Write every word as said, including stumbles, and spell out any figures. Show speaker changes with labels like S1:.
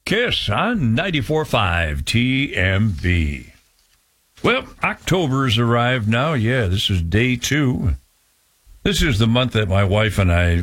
S1: Kiss on ninety-four point five T M B. Well, October's arrived now. Yeah, this is day two. This is the month that my wife and I